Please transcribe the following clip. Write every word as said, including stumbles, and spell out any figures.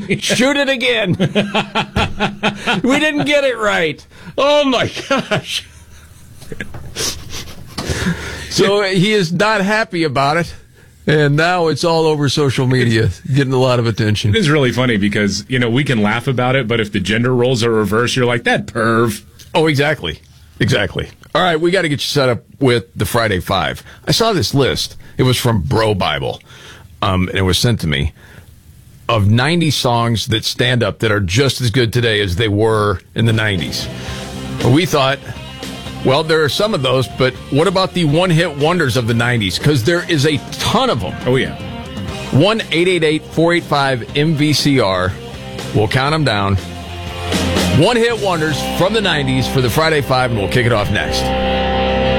Shoot it again. We didn't get it right. Oh, my gosh. So he is not happy about it. And now it's all over social media, getting a lot of attention. It is really funny because, you know, we can laugh about it, but if the gender roles are reversed, you're like, that perv. Oh, exactly. Exactly. All right, we got to get you set up with the Friday Five. I saw this list. It was from Bro Bible, um, and it was sent to me, of ninety songs that stand up that are just as good today as they were in the nineties. We thought, well, there are some of those, but what about the one-hit wonders of the nineties? Because there is a ton of them. Oh, yeah. one eight eight eight, four eight five, M V C R. We'll count them down. One-hit wonders from the nineties for the Friday Five, and we'll kick it off next.